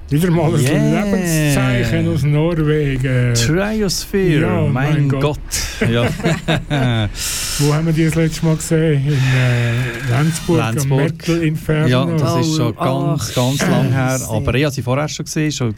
Wieder mal ein Lebenszeichen aus Norwegen. Triosphere, ja, mein Gott. Ja. Wo haben wir die das letzte Mal gesehen? In Lenzburg, am Metal Inferno. Ja, das ist schon ganz lang her. Aber ich habe sie vorher schon gesehen, schon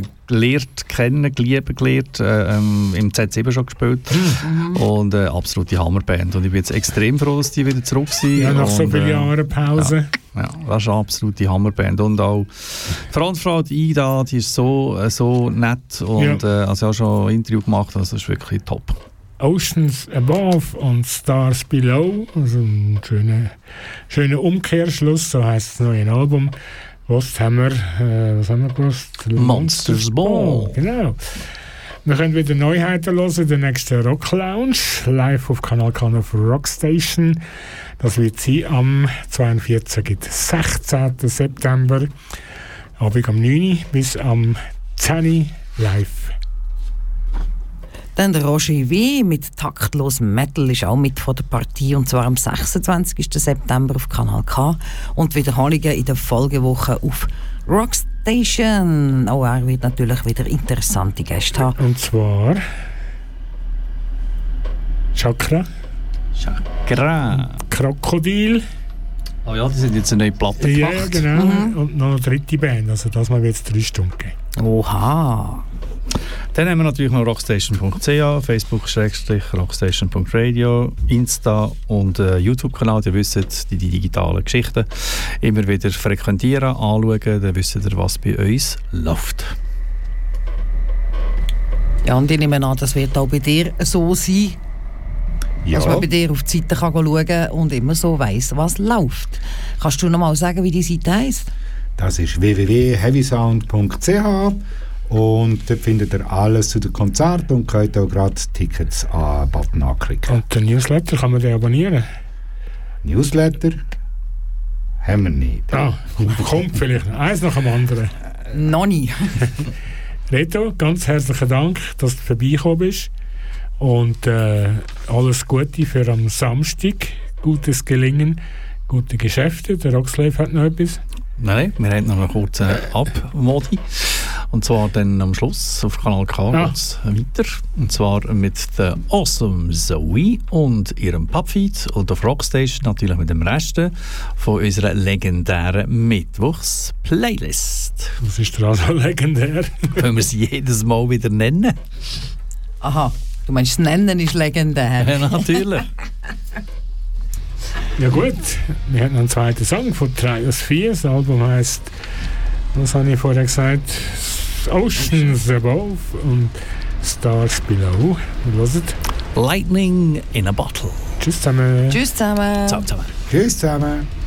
geliebt, im Z7 schon gespielt. Und absolute Hammerband. Und ich bin jetzt extrem froh, dass die wieder zurück sind. Ja, nach so vielen Jahren Pause. Ja, das ist eine absolute Hammerband. Und auch vor allem Frau Ida, die ist so nett. Und also ich habe schon ein Interview gemacht, also das ist wirklich top. Oceans Above und Stars Below, also ein schöner Umkehrschluss, so heisst das neue Album. Was haben wir gewusst? Monsters Ball. Genau. Wir können wieder Neuheiten hören, der nächste Rock Lounge, live auf Kanal K auf Rockstation. Das wird sein am 16. September, Abend am 9. bis am 10. live. Dann der Roger W. mit taktlosem Metal ist auch mit von der Partie, und zwar am 26. September auf Kanal K und Wiederholungen in der Folgewoche auf Rockstation. Auch er wird natürlich wieder interessante Gäste haben. Und zwar Chakra. Krokodil. Oh ja, die sind jetzt eine neue Platte gemacht. Ja, genau. Und noch eine dritte Band. Also das mal wird es 3 Stunden geben. Oha. Dann haben wir natürlich noch rockstation.ch, Facebook/rockstation.radio, Insta und YouTube-Kanal. Ihr wisst, die digitalen Geschichten immer wieder frequentieren, anschauen, dann wisst ihr, was bei uns läuft. Ja, und ich nehme an, das wird auch bei dir so sein, dass man bei dir auf die Seite kann schauen kann und immer so weiss, was läuft. Kannst du noch mal sagen, wie die Seite heisst? Das ist www.heavysound.ch. Und dort findet ihr alles zu den Konzerten und könnt auch gerade Tickets an Button anklicken. Und den Newsletter, kann man den abonnieren? Newsletter haben wir nicht. Kommt vielleicht eins nach dem anderen. Noch nie. Reto, ganz herzlichen Dank, dass du vorbeigekommen bist. Und alles Gute für am Samstag. Gutes Gelingen, gute Geschäfte. Der Rockslave hat noch etwas. Nein, wir haben noch einen kurzen Abmodi. Und zwar dann am Schluss auf Kanal K geht's weiter. Und zwar mit der Awesome Zoe und ihrem Pubfeed und auf Rockstation natürlich mit dem Rest von unserer legendären Mittwochs-Playlist. Was ist daran so legendär? Können wir sie jedes Mal wieder nennen? Aha, du meinst, das Nennen ist legendär. Ja, natürlich. Ja gut, wir haben noch einen zweiten Song von Triosphere. Das Album heisst, was habe ich vorher gesagt? Oceans Above und Stars Below. Wir hören Lightning in a Bottle. Tschüss zusammen. Tschüss zusammen. Ciao zusammen. Tschüss zusammen.